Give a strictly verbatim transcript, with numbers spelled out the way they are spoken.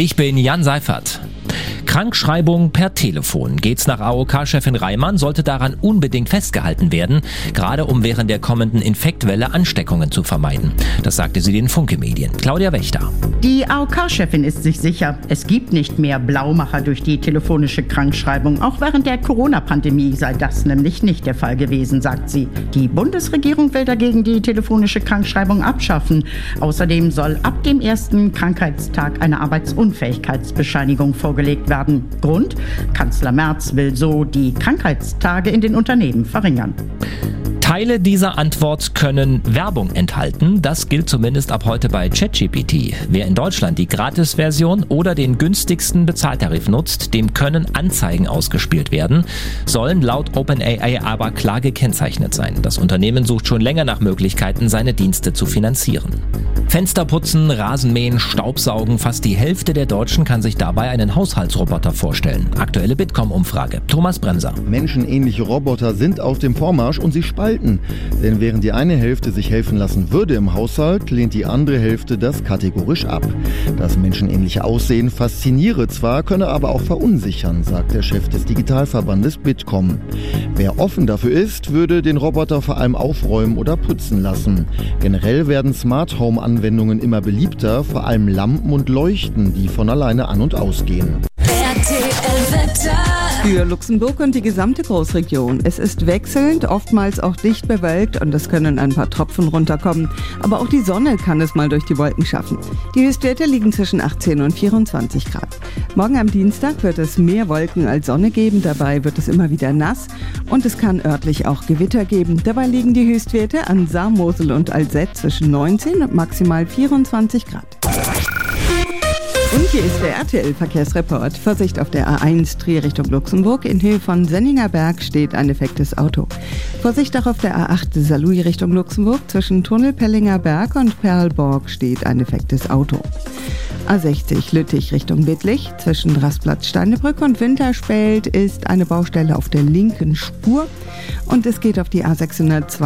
Ich bin Jan Seifert. Krankschreibung per Telefon. Geht's nach A O K-Chefin Reimann, sollte daran unbedingt festgehalten werden, gerade um während der kommenden Infektwelle Ansteckungen zu vermeiden. Das sagte sie den Funke-Medien. Claudia Wächter. Die A O K-Chefin ist sich sicher, es gibt nicht mehr Blaumacher durch die telefonische Krankschreibung. Auch während der Corona-Pandemie sei das nämlich nicht der Fall gewesen, sagt sie. Die Bundesregierung will dagegen die telefonische Krankschreibung abschaffen. Außerdem soll ab dem ersten Krankheitstag eine Arbeitsunfähigkeitsbescheinigung vorgelegt werden. Grund? Kanzler Merz will so die Krankheitstage in den Unternehmen verringern. Teile dieser Antwort können Werbung enthalten. Das gilt zumindest ab heute bei ChatGPT. Wer in Deutschland die Gratis-Version oder den günstigsten Bezahltarif nutzt, dem können Anzeigen ausgespielt werden, sollen laut OpenAI aber klar gekennzeichnet sein. Das Unternehmen sucht schon länger nach Möglichkeiten, seine Dienste zu finanzieren. Fensterputzen, Rasenmähen, Staubsaugen. Fast die Hälfte der Deutschen kann sich dabei einen Haushaltsroboter vorstellen. Aktuelle Bitkom-Umfrage. Thomas Bremser. Menschenähnliche Roboter sind auf dem Vormarsch und sie spalten. Denn während die eine Hälfte sich helfen lassen würde im Haushalt, lehnt die andere Hälfte das kategorisch ab. Das menschenähnliche Aussehen fasziniere zwar, könne aber auch verunsichern, sagt der Chef des Digitalverbandes Bitkom. Wer offen dafür ist, würde den Roboter vor allem aufräumen oder putzen lassen. Generell werden Smart Home Anwendungen immer beliebter, vor allem Lampen und Leuchten, die von alleine an- und ausgehen. Für Luxemburg und die gesamte Großregion. Es ist wechselnd, oftmals auch dicht bewölkt und es können ein paar Tropfen runterkommen. Aber auch die Sonne kann es mal durch die Wolken schaffen. Die Höchstwerte liegen zwischen achtzehn und vierundzwanzig Grad. Morgen am Dienstag wird es mehr Wolken als Sonne geben. Dabei wird es immer wieder nass und es kann örtlich auch Gewitter geben. Dabei liegen die Höchstwerte an Saar, Mosel und Alzette zwischen neunzehn und maximal vierundzwanzig Grad. Und hier ist der R T L-Verkehrsreport. Vorsicht auf der A eins Trier Richtung Luxemburg. In Höhe von Senninger Berg steht ein defektes Auto. Vorsicht auch auf der A acht Saarlouis Richtung Luxemburg. Zwischen Tunnel Pellinger Berg und Perlborg steht ein defektes Auto. A sechzig Lüttich Richtung Wittlich. Zwischen Rastplatz Steinebrück und Winterspelt ist eine Baustelle auf der linken Spur. Und es geht auf die A sechshundertzwei